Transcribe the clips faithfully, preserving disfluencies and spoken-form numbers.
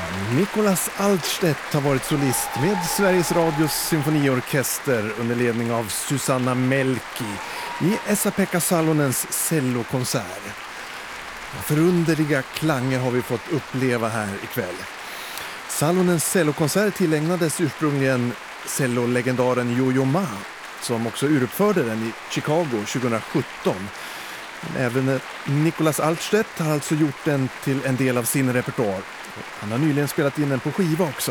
Nicolas Altstedt har varit solist med Sveriges Radios symfoniorkester under ledning av Susanna Melki i Esa-Pekka Salonens cellokonsert. Förunderliga klanger har vi fått uppleva här ikväll. Salonens cellokonsert tillägnades ursprungligen cellolegendaren Yo-Yo Ma, som också uruppförde den i Chicago tjugosjutton. Men även Nicolas Altstedt har alltså gjort den till en del av sin repertoar. Han har nyligen spelat in den på skiva också.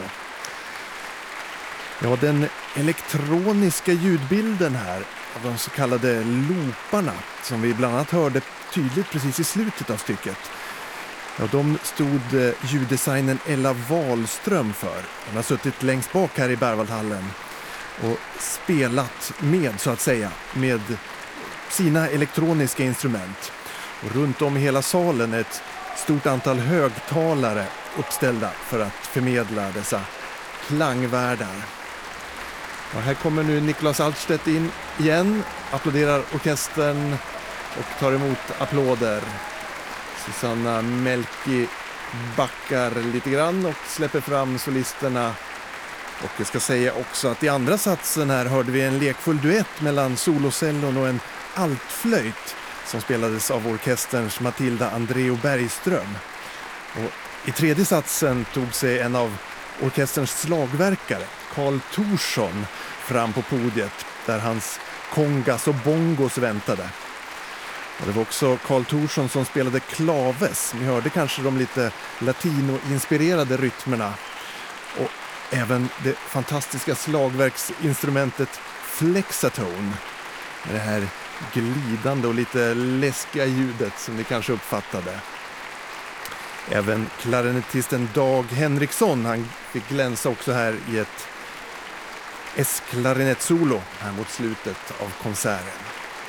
Ja, den elektroniska ljudbilden här av de så kallade looparna, som vi bland annat hörde tydligt precis i slutet av stycket. Ja, de stod ljuddesignen Ella Wahlström för. Hon har suttit längst bak här i Berwaldhallen och spelat med, så att säga, med sina elektroniska instrument. Och runt om i hela salen ett stort antal högtalare uppställda för att förmedla dessa klangvärldar. Och här kommer nu Nicolas Altstedt in igen, applåderar orkestern och tar emot applåder. Susanna Melki backar lite grann och släpper fram solisterna. Och jag ska säga också att i andra satsen här hörde vi en lekfull duett mellan solocellon och en altflöjt som spelades av orkesterns Matilda Andreo Bergström. Och i tredje satsen tog sig en av orkesterns slagverkare, Carl Thorsson, fram på podiet där hans kongas och bongos väntade. Och det var också Carl Thorsson som spelade klaves. Ni hörde kanske de lite latino-inspirerade rytmerna. Och även det fantastiska slagverksinstrumentet flexatone. Med det här glidande och lite läskiga ljudet som ni kanske uppfattade. Även klarinettisten Dag Henriksson, han fick glänsa också här i ett S-klarinettsolo här mot slutet av konserten.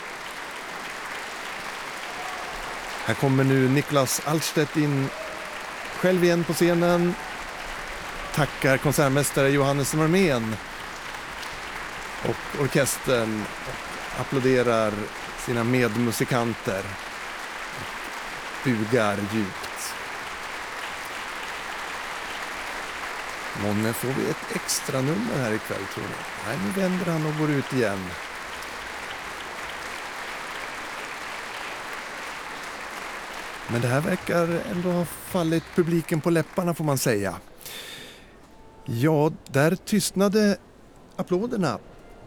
Här kommer nu Nicolas Altstedt in själv igen på scenen. Tackar konsertmästare Johannes Marmén och orkestern och applåderar sina medmusikanter. Bugar djupt. Månne får vi ett extra nummer här ikväll, tror jag. Nej, nu vänder han och går ut igen. Men det här verkar ändå ha fallit publiken på läpparna, får man säga. Ja, där tystnade applåderna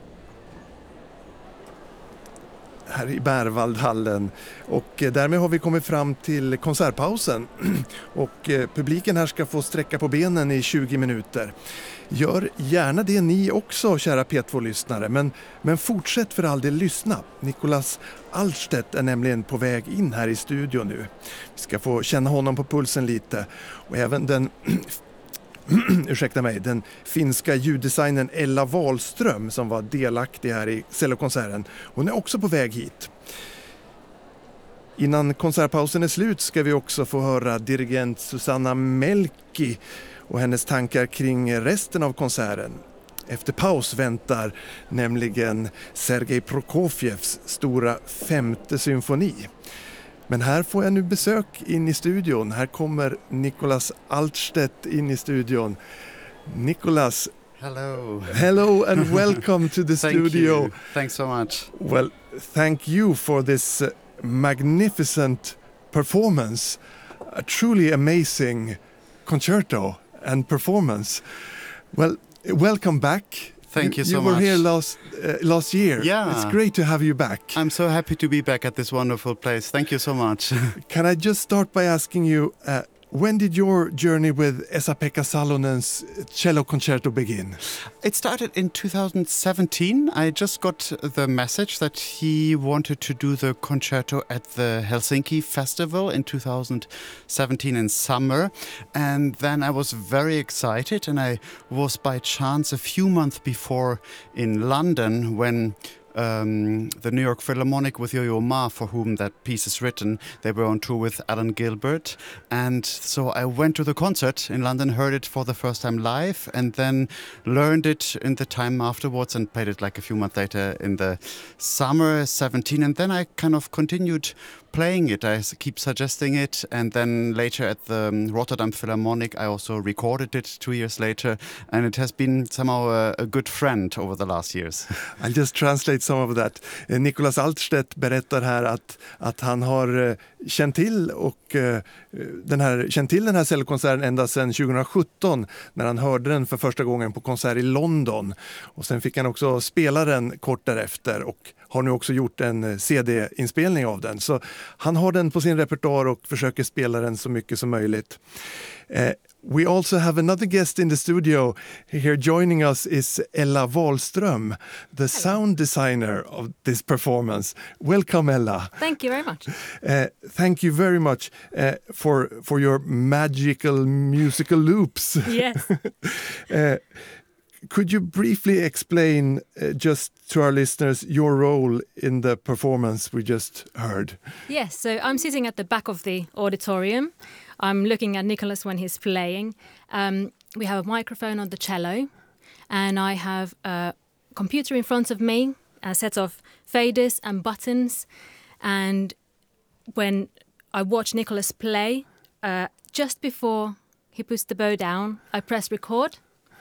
här i Berwaldhallen. Och därmed har vi kommit fram till konsertpausen. Och publiken här ska få sträcka på benen i tjugo minuter. Gör gärna det ni också, kära P två-lyssnare. Men, men fortsätt för all del lyssna. Nicolas Altstedt är nämligen på väg in här i studion nu. Vi ska få känna honom på pulsen lite. Och även den... ursäkta mig, den finska ljuddesignern Ella Wahlström som var delaktig här i cellokonserten. Hon är också på väg hit. Innan konsertpausen är slut ska vi också få höra dirigent Susanna Melki och hennes tankar kring resten av konserten. Efter paus väntar nämligen Sergej Prokofjevs stora femte symfoni. Men här får jag nu besök in i studion. Här kommer Nicolas Altstedt in i studion. Nicolas. Hello. Hello and welcome to the thank studio. You. Thanks so much. Well, thank you for this uh, magnificent performance. A truly amazing concerto and performance. Well, welcome back. Thank you, you so much. You were much. here last uh, last year. Yeah. It's great to have you back. I'm so happy to be back at this wonderful place. Thank you so much. Can I just start by asking you, uh, when did your journey with Esa-Pekka Salonen's cello concerto begin? It started in two thousand seventeen. I just got the message that he wanted to do the concerto at the Helsinki Festival in two thousand seventeen in summer. And then I was very excited, and I was by chance a few months before in London when Um, the New York Philharmonic with Yo-Yo Ma, for whom that piece is written, they were on tour with Alan Gilbert, and so I went to the concert in London, heard it for the first time live, and then learned it in the time afterwards and played it like a few months later in the summer seventeen, and then I kind of continued playing it. I s- keep suggesting it, and then later at the um, Rotterdam Philharmonic, I also recorded it two years later, and it has been somehow a, a good friend over the last years. I'll just translate some of that. Eh, Nicolas Altstedt berättar här att, att han har eh, känt till och eh, den här, känt till den här cellokonserten ända sedan tjugo sjutton när han hörde den för första gången på konsert i London. Och sen fick han också spela den kort därefter och har nu också gjort en C D-inspelning av den. Så han har den på sin repertoar och försöker spela den så mycket som möjligt. Eh, We also have another guest in the studio. Here joining us is Ella Wahlström, the sound designer of this performance. Welcome, Ella. Thank you very much. Uh, thank you very much uh, for for your magical musical loops. Yes. uh, could you briefly explain uh, just to our listeners your role in the performance we just heard? Yes, so I'm sitting at the back of the auditorium. I'm looking at Nicolas when he's playing. Um, we have a microphone on the cello, and I have a computer in front of me, a set of faders and buttons. And when I watch Nicolas play, uh, just before he puts the bow down, I press record.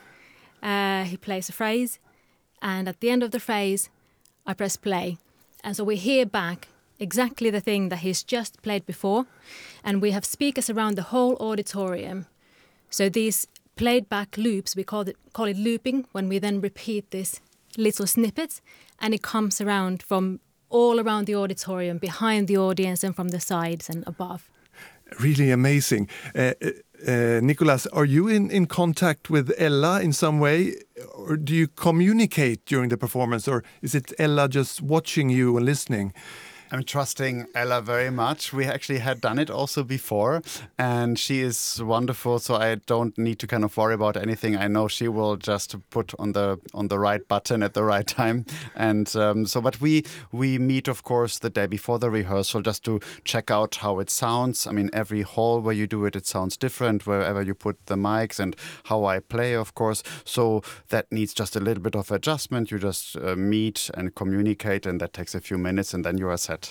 Uh, he plays a phrase, and at the end of the phrase, I press play. And so we hear back exactly the thing that he's just played before, and we have speakers around the whole auditorium. So these played back loops, we call it, call it looping, when we then repeat this little snippet, and it comes around from all around the auditorium, behind the audience and from the sides and above. Really amazing. Uh, uh, Nicolas, are you in, in contact with Ella in some way, or do you communicate during the performance, or is it Ella just watching you and listening? I'm trusting Ella very much. We actually had done it also before, and she is wonderful, so I don't need to kind of worry about anything. I know she will just put on the on the right button at the right time. And um, so, but we we meet, of course, the day before the rehearsal just to check out how it sounds. I mean, every hall where you do it, it sounds different wherever you put the mics, and how I play, of course. So that needs just a little bit of adjustment. You just uh, meet and communicate, and that takes a few minutes, and then you are set.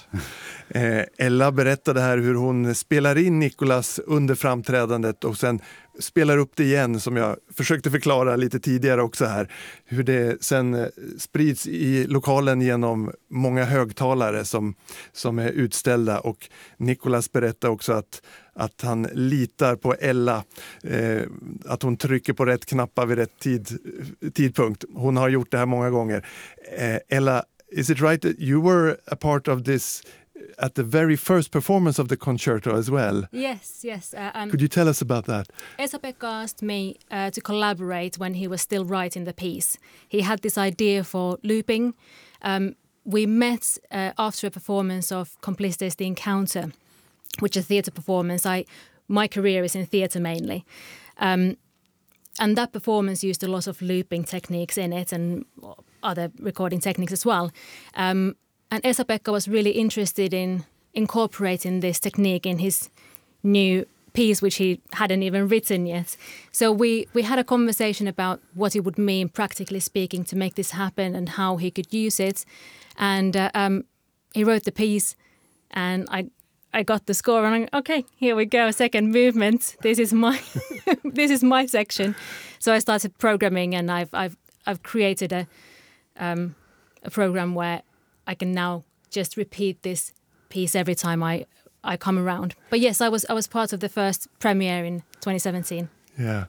Eh, Ella berättade här hur hon spelar in Nicolas under framträdandet och sen spelar upp det igen, som jag försökte förklara lite tidigare också här. Hur det sen sprids i lokalen genom många högtalare som, som är utställda, och Nicolas berättar också att, att han litar på Ella, eh, att hon trycker på rätt knappar vid rätt tid, tidpunkt. Hon har gjort det här många gånger. Eh, Ella, is it right that you were a part of this at the very first performance of the concerto as well? Yes, yes. Uh, um, Could you tell us about that? Esa-Pekka asked me uh, to collaborate when he was still writing the piece. He had this idea for looping. Um, we met uh, after a performance of Complicity's The Encounter, which is a theatre performance. I, my career is in theatre mainly. Um, and that performance used a lot of looping techniques in it and other recording techniques as well. Um, and Esa-Pekka was really interested in incorporating this technique in his new piece, which he hadn't even written yet. So we, we had a conversation about what it would mean, practically speaking, to make this happen and how he could use it. And uh, um, he wrote the piece, and I I got the score, and I'm like, okay, here we go, second movement. This is my this is my section. So I started programming, and I've I've I've created a um, a program where I can now just repeat this piece every time I, I come around. But yes, I was I was part of the first premiere in twenty seventeen. Yeah,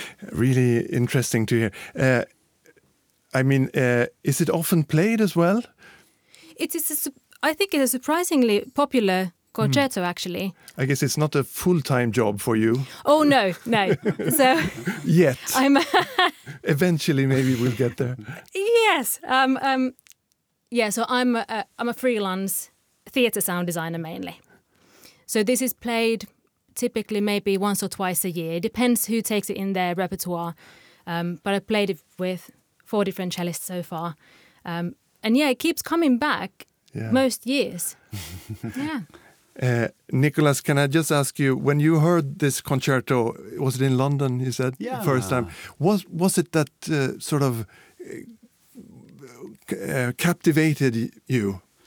really interesting to hear. Uh, I mean, uh, is it often played as well? It is. A, su- I think it's a surprisingly popular concerto, mm. actually. I guess it's not a full-time job for you. Oh no, no. So yet. I'm. Eventually, maybe we'll get there. Yes. Um. Um. Yeah. So I'm. A, I'm a freelance theatre sound designer mainly. So this is played typically maybe once or twice a year. It depends who takes it in their repertoire. Um, but I've played it with four different cellists so far. Um, and yeah, it keeps coming back yeah. most years. yeah. Uh, Nicolas, can I just ask you, when you heard this concerto, was it in London, you said, yeah. the first time? Was, was it that uh, sort of uh, captivated you?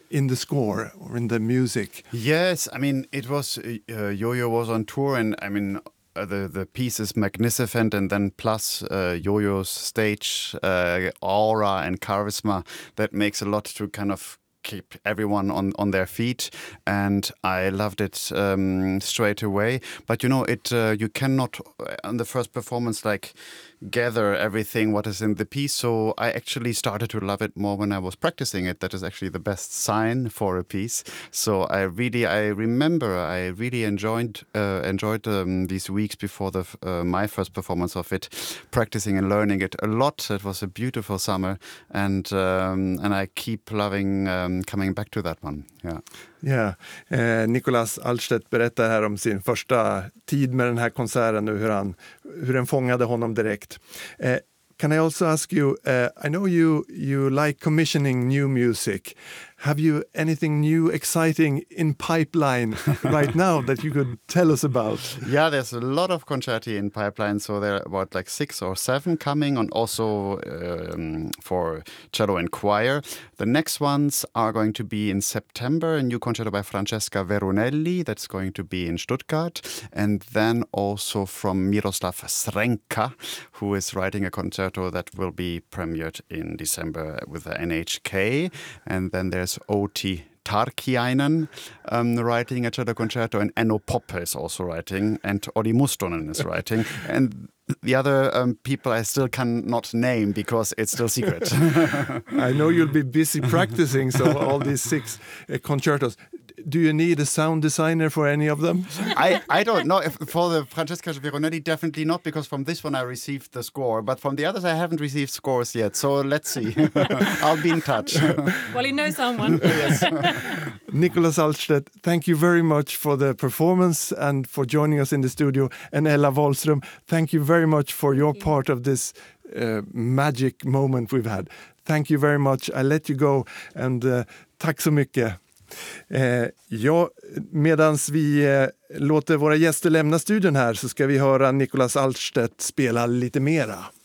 in the score or in the music? Yes, I mean, it was, uh, Yo-Yo was on tour, and I mean, uh, the, the piece is magnificent, and then plus uh, Yo-Yo's stage uh, aura and charisma, that makes a lot to kind of keep everyone on, on their feet, and I loved it um, straight away. But you know, it uh, you cannot on the first performance like gather everything what is in the piece. So I actually started to love it more when I was practicing it. That is actually the best sign for a piece. So I really, I remember, I really enjoyed uh, enjoyed um, these weeks before the uh, my first performance of it, practicing and learning it a lot. It was a beautiful summer, and um, and I keep loving um, coming back to that one. Yeah. Ja, eh, Nicolas Altstedt berättar här om sin första tid med den här konserten och hur, han, hur den fångade honom direkt. Eh, can I also ask you, uh, I know you, you like commissioning new music. Have you anything new, exciting in pipeline right now that you could tell us about? Yeah, there's a lot of concerti in pipeline, so there are about like six or seven coming, and also um, for cello and choir. The next ones are going to be in September, a new concerto by Francesca Veronelli that's going to be in Stuttgart, and then also from Miroslav Srenka, who is writing a concerto that will be premiered in December with the N H K, and then there's Outi Tarkiainen um, writing a cello concerto, and Enno Poppe is also writing, and Olli Mustonen is writing, and the other um, people I still cannot name because it's still secret. I know you'll be busy practicing, so all these six uh, concertos. Do you need a sound designer for any of them? I, I don't know. If for the Francesca Veronelli, definitely not, because from this one I received the score. But from the others, I haven't received scores yet. So let's see. I'll be in touch. Well, you know someone. Yes. Nicolas Altstedt, thank you very much for the performance and for joining us in the studio. And Ella Wahlström, thank you very much for your part of this uh, magic moment we've had. Thank you very much. I let you go, and uh, tack så mycket. Eh, ja, medans vi eh, låter våra gäster lämna studion här så ska vi höra Nicolas Altstedt spela lite mera.